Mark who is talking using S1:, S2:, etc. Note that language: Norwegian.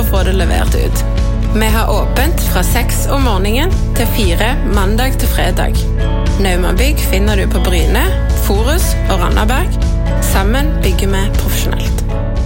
S1: å få det levert ut. Vi har åpent fra 6 om morgenen til 4 mandag til fredag. Naumabygg finner du på Bryne, Forus og Randaberg. Sammen bygger vi profesjonelt.